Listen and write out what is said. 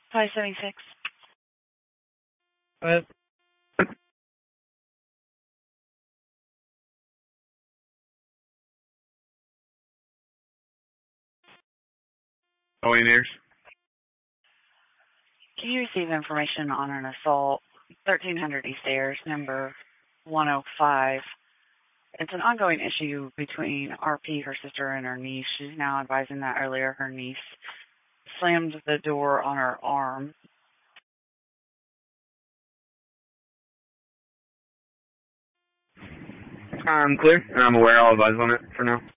576. Millionaires. Can you receive information on an assault, 1300 East Ayers, number 105? It's an ongoing issue between RP, her sister, and her niece. She's now advising that earlier her niece slammed the door on her arm. I'm clear, and I'm aware. I'll advise on it for now.